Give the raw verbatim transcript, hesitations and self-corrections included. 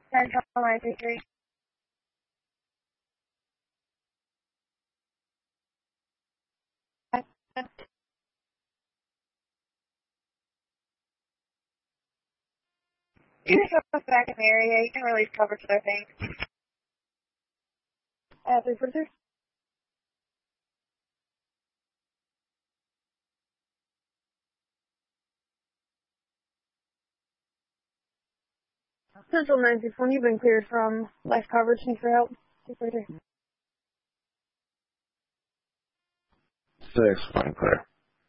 Central nine three three. You can show us back in the area. You can release coverage there, thanks. Uh, three four two. Central nine six one, you've been cleared from life coverage. Thanks for help. two four two. Six, fine, clear.